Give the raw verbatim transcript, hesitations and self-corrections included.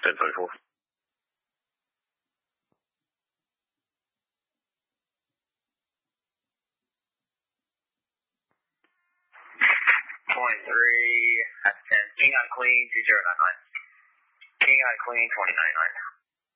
ten twenty-four. twenty-three, that's ten. King on clean, two zero nine nine. King on clean, twenty nine nine.